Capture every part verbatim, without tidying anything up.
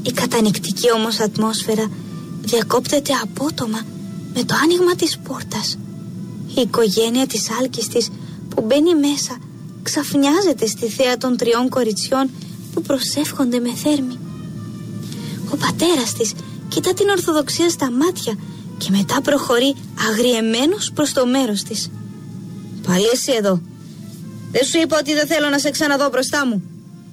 Η κατανυκτική όμως ατμόσφαιρα διακόπτεται απότομα με το άνοιγμα της πόρτας. Η οικογένεια της άλκης που μπαίνει μέσα ξαφνιάζεται στη θέα των τριών κοριτσιών που προσεύχονται με θέρμη. Ο πατέρας της κοιτά την Ορθοδοξία στα μάτια και μετά προχωρεί αγριεμένος προς το μέρος της. «Πάλι εσύ εδώ. Δεν σου είπα ότι δεν θέλω να σε ξαναδώ μπροστά μου?»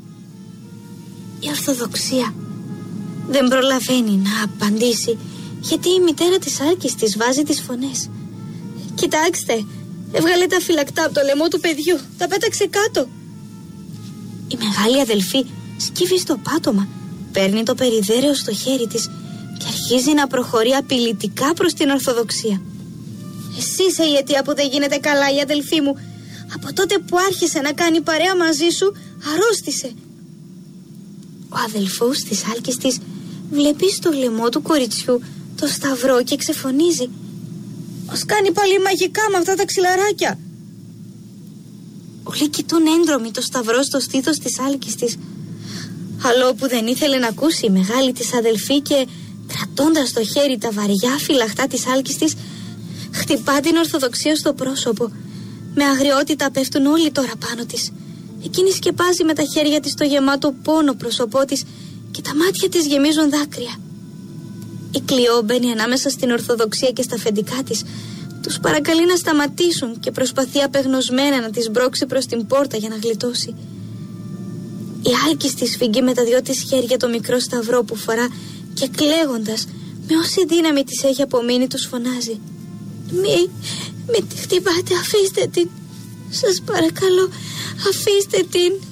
Η Ορθοδοξία δεν προλαβαίνει να απαντήσει, γιατί η μητέρα της άλκης της βάζει τις φωνές. «Κοιτάξτε, έβγαλε τα φυλακτά από το λαιμό του παιδιού, τα πέταξε κάτω». Η μεγάλη αδελφή σκύβει στο πάτωμα, παίρνει το περιδέρεο στο χέρι της και αρχίζει να προχωρεί απειλητικά προς την Ορθοδοξία. «Εσύ είσαι η αιτία που δεν γίνεται καλά η αδελφή μου. Από τότε που άρχισε να κάνει παρέα μαζί σου, αρρώστησε». Ο αδελφός της άλκης της βλέπει στο λαιμό του κοριτσιού το σταυρό και ξεφωνίζει. «Μας κάνει πάλι μαγικά με αυτά τα ξυλαράκια». Όλοι κοιτούν έντρομοι το σταυρό στο στήθος της άλκης της. Αλλά όπου δεν ήθελε να ακούσει η μεγάλη της αδελφή και κρατώντας στο χέρι τα βαριά φυλαχτά της άλκης της, χτυπά την Ορθοδοξία στο πρόσωπο. Με αγριότητα πέφτουν όλοι τώρα πάνω της. Εκείνη σκεπάζει με τα χέρια της το γεμάτο πόνο πρόσωπό της και τα μάτια της γεμίζουν δάκρυα. Η Κλειό μπαίνει ανάμεσα στην Ορθοδοξία και στα αφεντικά της. Τους παρακαλεί να σταματήσουν και προσπαθεί απεγνωσμένα να τις μπρώξει προς την πόρτα για να γλιτώσει. Η άλκης της σφίγγει με τα δυο της χέρια το μικρό σταυρό που φορά και κλαίγοντας με όση δύναμη της έχει απομείνει τους φωνάζει. «Μη, μη τη χτυπάτε, αφήστε την. Σας παρακαλώ, αφήστε την».